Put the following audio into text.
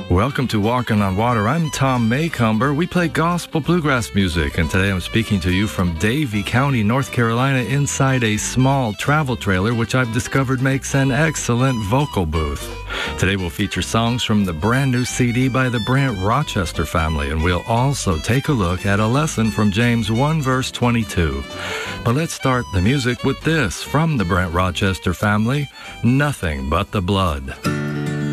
Welcome to Walking on Water. I'm Tom Maycomber. We play gospel bluegrass music, and today I'm speaking to you from Davie County, North Carolina, inside a small travel trailer, which I've discovered makes an excellent vocal booth. Today we'll feature songs from the brand new CD by the Brant Rochester family, and we'll also take a look at a lesson from James 1 verse 22. But let's start the music with this from the Brant Rochester family, Nothing But the Blood.